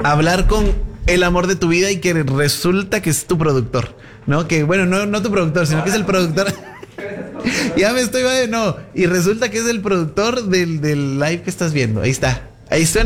hablar con el amor de tu vida y que resulta que es tu productor, ¿no? Que bueno, no tu productor, sino que es el productor. Ya me estoy, no. Y resulta que es el productor del live que estás viendo. Ahí está. Ahí suena.